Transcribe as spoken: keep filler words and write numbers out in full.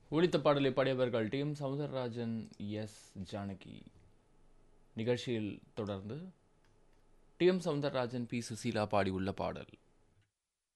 ஒலித்த பாடலை பாடியவர்கள் D M Soundararajan, S Janaki. நிகழ்ச்சியில் தொடர்ந்து D M Soundararajan, B Susheela பாடியுள்ள பாடல்.